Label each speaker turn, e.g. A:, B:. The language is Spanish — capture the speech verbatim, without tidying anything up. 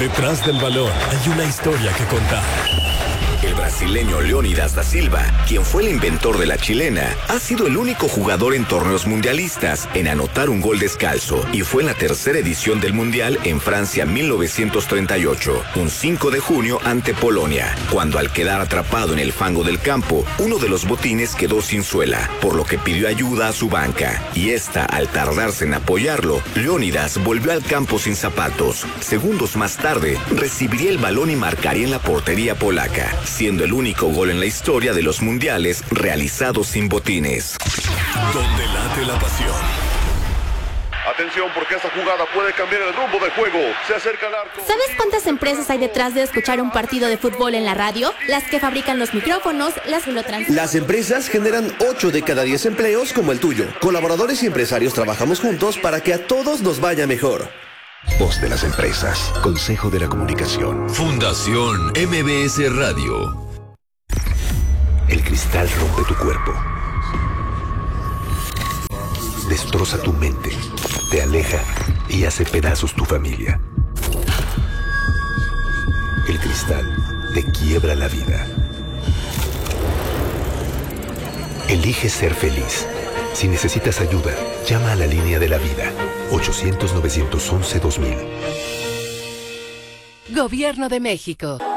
A: Detrás del balón hay una historia que contar.
B: El brasileño Leônidas da Silva, quien fue el inventor de la chilena, ha sido el único jugador en torneos mundialistas en anotar un gol descalzo y fue en la tercera edición del Mundial en Francia mil novecientos treinta y ocho, un cinco de junio ante Polonia, cuando al quedar atrapado en el fango del campo, uno de los botines quedó sin suela, por lo que pidió ayuda a su banca, y esta, al tardarse en apoyarlo, Leônidas volvió al campo sin zapatos. Segundos más tarde, recibiría el balón y marcaría en la portería polaca, siendo el único gol en la historia de los mundiales realizados sin botines.
A: Donde late la pasión.
C: Atención, porque esta jugada puede cambiar el rumbo del juego. Se acerca el arco.
D: ¿Sabes cuántas empresas hay detrás de escuchar un partido de fútbol en la radio? Las que fabrican los micrófonos, las que lo transmiten.
E: Las empresas generan ocho de cada diez empleos como el tuyo. Colaboradores y empresarios trabajamos juntos para que a todos nos vaya mejor.
F: Voz de las empresas. Consejo de la Comunicación.
G: Fundación M B S Radio.
F: El cristal rompe tu cuerpo. Destroza tu mente. Te aleja y hace pedazos tu familia. El cristal te quiebra la vida. Elige ser feliz. Si necesitas ayuda, llama a la línea de la vida. ochocientos, novecientos once, dos mil.
H: Gobierno de México.